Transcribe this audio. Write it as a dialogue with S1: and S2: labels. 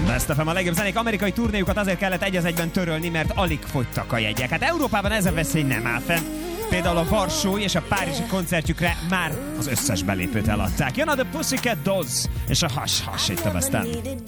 S1: Best FM, a legjobb zenék amerikai turnéjukat azért kellett egy az egyben törölni, mert alig fogytak a jegyek. Hát Európában ez a veszély nem áll fenn. Például a varsói és a párizsi koncertjükre már az összes belépőt eladták. Jön a The Pussycat Dolls és a Hush Hush itt a Best FM.